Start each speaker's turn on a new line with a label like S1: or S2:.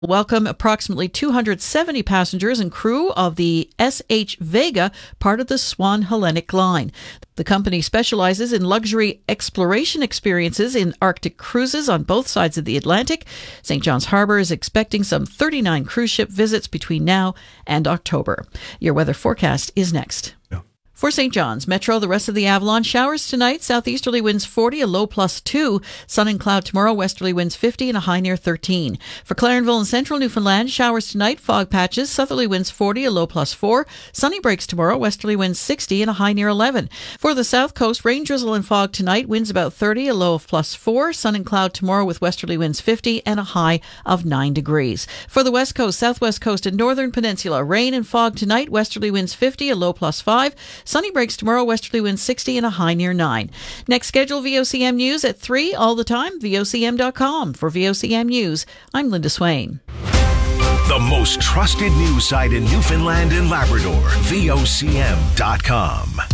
S1: welcome approximately 270 passengers and crew of the SH Vega, part of the Swan Hellenic Line. The company specializes in luxury exploration experiences in Arctic cruises on both sides of the Atlantic. St. John's Harbour is expecting some 39 cruise ship visits between now and October. Your weather forecast is next. For St. John's Metro, the rest of the Avalon, showers tonight, southeasterly winds 40, a low +2. Sun and cloud tomorrow, westerly winds 50 and a high near 13. For Clarenville and central Newfoundland, showers tonight, fog patches, southerly winds 40, a low +4. Sunny breaks tomorrow, westerly winds 60 and a high near 11. For the south coast, rain, drizzle and fog tonight, winds about 30, a low of +4. Sun and cloud tomorrow with westerly winds 50 and a high of 9 degrees. For the west coast, southwest coast and northern peninsula, rain and fog tonight, westerly winds 50, a low +5. Sunny breaks tomorrow, westerly winds 60 and a high near 9. Next scheduled VOCM News at 3 all the time, VOCM.com. For VOCM News, I'm Linda Swain.
S2: The most trusted news site in Newfoundland and Labrador, VOCM.com.